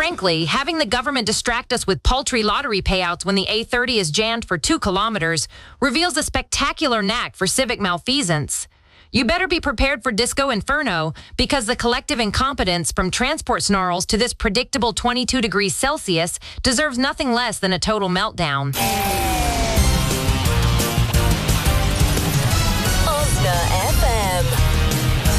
Frankly, having the government distract us with paltry lottery payouts when the A30 is jammed for 2 kilometers reveals a spectacular knack for civic malfeasance. You better be prepared for Disco Inferno, because the collective incompetence from transport snarls to this predictable 22 degrees Celsius deserves nothing less than a total meltdown.